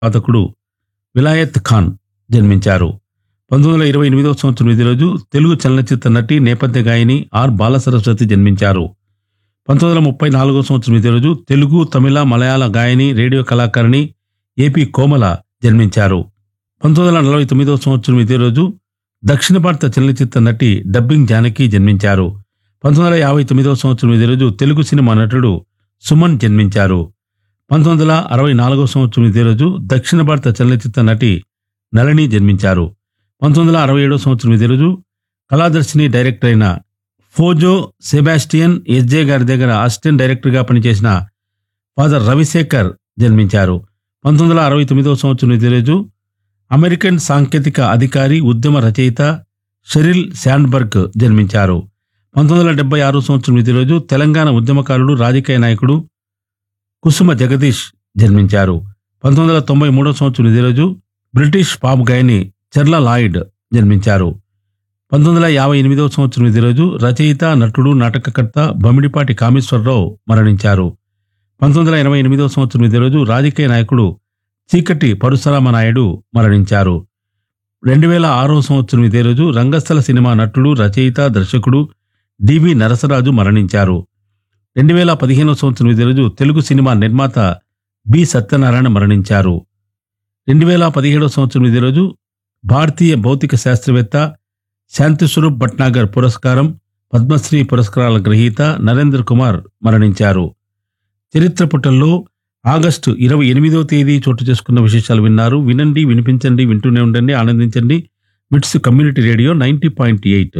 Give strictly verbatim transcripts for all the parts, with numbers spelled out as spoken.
పాతకుడు విలాయత్ ఖాన్ జన్మించారు. పంతొమ్మిది వందల ఇరవై ఎనిమిదవ సంవత్సరం ఇదే రోజు తెలుగు చలనచిత్ర నటి, నేపథ్య గాయని ఆర్ బాలసరస్వతి జన్మించారు. పంతొమ్మిది వందల ముప్పై నాలుగవ సంవత్సరం ఇదే రోజు తెలుగు, తమిళ, మలయాళ గాయని, రేడియో కళాకారిణి ఏపీ కోమల జన్మించారు. పంతొమ్మిది వందల నలభై తొమ్మిదవ సంవత్సరం ఇదే రోజు దక్షిణ భారత చలనచిత్ర నటి, డబ్బింగ్ జానకి జన్మించారు. పంతొమ్మిది వందల యాభై తొమ్మిదవ సంవత్సరం ఇదే రోజు తెలుగు సినిమా నటుడు సుమన్ జన్మించారు. పంతొమ్మిది వందల అరవై నాలుగవ సంవత్సరం ఇదే రోజు దక్షిణ భారత చలనచిత్ర నటి నళిని జన్మించారు. పంతొమ్మిది వందల అరవై ఏడవ సంవత్సరం ఇదే రోజు కళాదర్శిని డైరెక్టర్ అయిన ఫోజో సెబాస్టియన్ ఎస్జే గారి దగ్గర అసిస్టెంట్ డైరెక్టర్గా పనిచేసిన ఫాదర్ రవిశేఖర్ జన్మించారు. పంతొమ్మిది వందల అరవై తొమ్మిదవ సంవత్సరం ఇదే రోజు అమెరికన్ సాంకేతిక అధికారి, ఉద్యమ రచయిత షెరిల్ శాండ్బర్గ్ జన్మించారు. పంతొమ్మిది వందల డెబ్బై ఆరు సంవత్సరం ఇదే రోజు తెలంగాణ ఉద్యమకారుడు, రాజకీయ నాయకుడు కుసుమ జగదీష్ జన్మించారు. పంతొమ్మిది వందల తొంభై మూడవ సంవత్సరం ఇదే రోజు బ్రిటిష్ పాప్ గాయని చెర్లా లాయిడ్ జన్మించారు. పంతొమ్మిది వందల యాభై ఎనిమిదవ సంవత్సరం ఇదే రోజు రచయిత, నటుడు, నాటకకర్త బమిడిపాటి కామేశ్వరరావు మరణించారు. పంతొమ్మిది వందల ఎనభై ఎనిమిదవ సంవత్సరం ఇదే రోజు రాజకీయ నాయకుడు చీకటి పరశురామ నాయుడు మరణించారు. రెండు వేల ఆరవ సంవత్సరం ఇదే రోజు రంగస్థల సినిమా నటుడు, రచయిత, దర్శకుడు డివి నరసరాజు మరణించారు. రెండు వేల పదిహేనవ సంవత్సరం ఇదే రోజు తెలుగు సినిమా నిర్మాత బి సత్యనారాయణ మరణించారు. రెండు వేల పదిహేడవ సంవత్సరం ఇదే రోజు భారతీయ భౌతిక శాస్త్రవేత్త శాంతిస్వరూప్ భట్నాగర్ పురస్కారం, పద్మశ్రీ పురస్కారాల గ్రహీత నరేంద్ర కుమార్ మరణించారు. చరిత్ర పుటల్లో ఆగస్టు ఇరవై ఎనిమిదవ తేదీ చోటు చేసుకున్న విశేషాలు విన్నారు. వినండి, వినిపించండి, వింటూనే ఉండండి, ఆనందించండి. మిట్స్ community radio ninety point eight.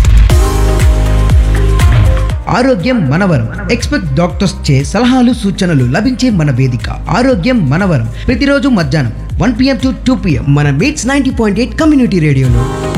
ఆరోగ్యం మనవరం. ఎక్స్పెక్ట్ డాక్టర్స్ చే సలహాలు, సూచనలు లభించే మన వేదిక ఆరోగ్యం మనవరం. ప్రతిరోజు మధ్యాహ్నం one PM to two PM మన meets ninety point eight community రేడియోలో.